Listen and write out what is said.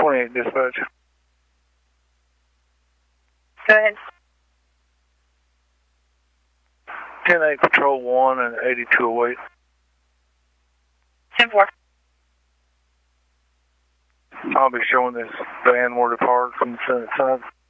28 dispatch. Go ahead. 10-8 Patrol 1 and 8208. 10-4. I'll be showing this van where to park from the Senate side.